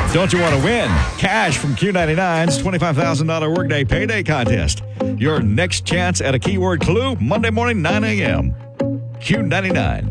Don't you want to win? Cash from Q99's $25,000 workday payday contest. Your next chance at a keyword clue, Monday morning, 9 a.m. Q99.